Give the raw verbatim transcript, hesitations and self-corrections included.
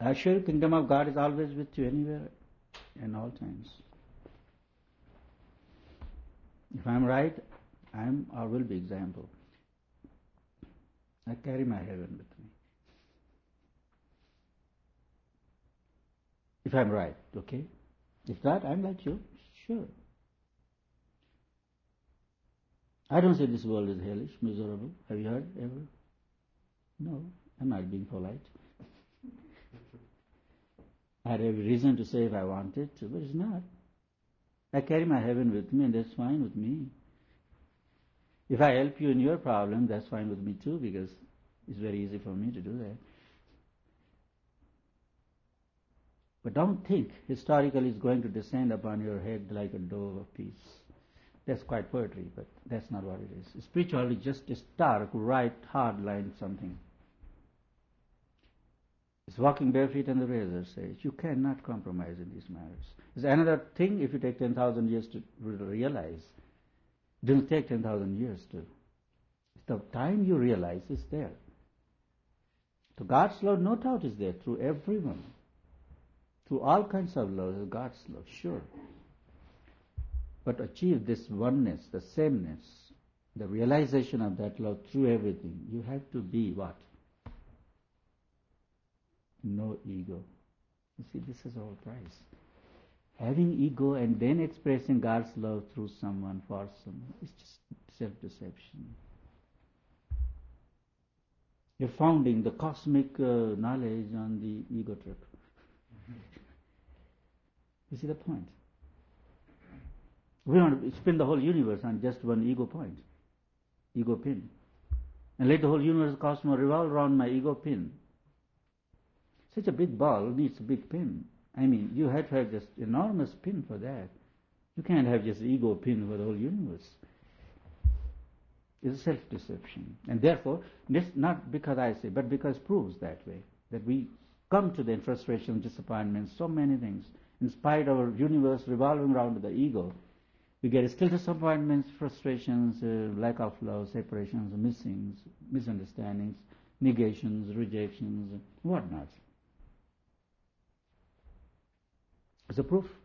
I assure you, kingdom of God is always with you anywhere and all times. If I am right, I am or will be example. I carry my heaven with me. If I am right, okay? If not, I am like you, sure. I don't say this world is hellish, miserable. Have you heard ever? No, I'm not being polite. I had every reason to say if I wanted to, but it's not. I carry my heaven with me and that's fine with me. If I help you in your problem, that's fine with me too, because it's very easy for me to do that. But don't think historically it's going to descend upon your head like a dove of peace. That's quite poetry, but that's not what it is. Spirituality is just a stark, right, hard line something. It's walking bare feet on the razor edge. You cannot compromise in these matters. It's another thing if you take ten thousand years to realize. It doesn't take ten thousand years to. It's the time you realize it's there. So God's love, no doubt, is there through everyone. Through all kinds of love, God's love, sure. But achieve this oneness, the sameness, the realization of that love through everything, you have to be what? No ego. You see, this is our price. Having ego and then expressing God's love through someone, for someone, is just self-deception. You're founding the cosmic uh, knowledge on the ego trip. You see the point? We want to spin the whole universe on just one ego point, ego pin. And let the whole universe, cosmos revolve around my ego pin. Such a big ball needs a big pin. I mean, you have to have just enormous pin for that. You can't have just ego pin for the whole universe. It's self-deception. And therefore, this not because I say, but because it proves that way, that we come to the frustration, disappointment, so many things. In spite of our universe revolving around the ego, we get still disappointments, frustrations, uh, lack of love, separations, missings, misunderstandings, negations, rejections, whatnot. It's a proof